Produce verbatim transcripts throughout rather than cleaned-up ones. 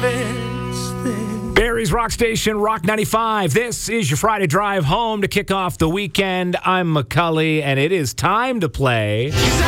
Barrie's Rock Station, Rock ninety-five. This is your Friday drive home to kick off the weekend. I'm McCully, and it is time to play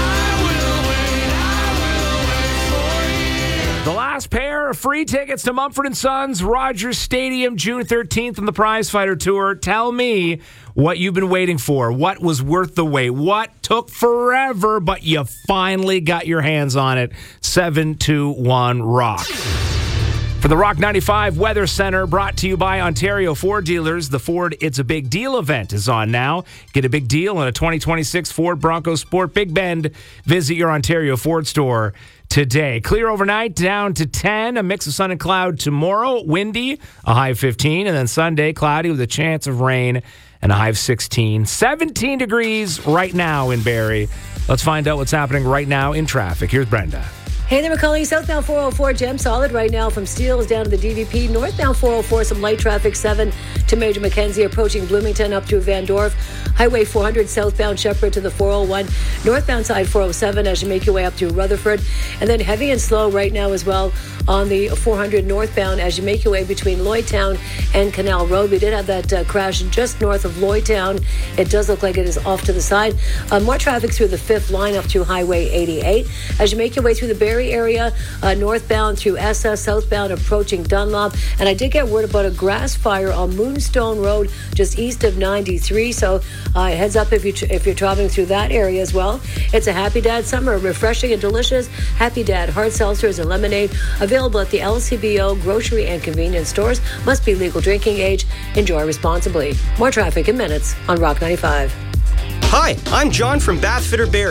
the last pair of free tickets to Mumford and Sons, Rogers Stadium, June thirteenth on the Prize Fighter Tour. Tell me what you've been waiting for. What was worth the wait? What took forever, but you finally got your hands on it? seven two one rock. For the Rock ninety-five Weather Center, brought to you by Ontario Ford Dealers, the Ford It's a Big Deal event is on now. Get a big deal on a twenty twenty-six Ford Bronco Sport Big Bend. Visit your Ontario Ford store today. Clear overnight, down to ten. A mix of sun and cloud tomorrow. Windy, a high of fifteen. And then Sunday, cloudy with a chance of rain and a high of sixteen. seventeen degrees right now in Barrie. Let's find out what's happening right now in traffic. Here's Brenda. Hey there, McCully. Southbound four oh four, jam solid right now from Steeles down to the D V P. Northbound four oh four, some light traffic, seven to Major Mackenzie, approaching Bloomington up through Van Dorf. Highway four hundred, southbound Shepherd to the four oh one. Northbound side four oh seven as you make your way up to Rutherford. And then heavy and slow right now as well on the four hundred northbound as you make your way between Lloydtown and Canal Road. We did have that uh, crash just north of Lloydtown. It does look like it is off to the side. Uh, more traffic through the fifth line up through Highway eighty-eight. As you make your way through the Barrie area, uh, northbound through Essa, southbound approaching Dunlop. And I did get word about a grass fire on Moonstone Road just east of ninety-three. So uh, heads up if, you tr- if you're traveling through that area as well. It's a Happy Dad summer, refreshing and delicious. Happy Dad hard seltzers and lemonade available at the L C B O grocery and convenience stores. Must be legal drinking age. Enjoy responsibly. More traffic in minutes on Rock ninety-five. Hi, I'm John from Bathfitter Barrie.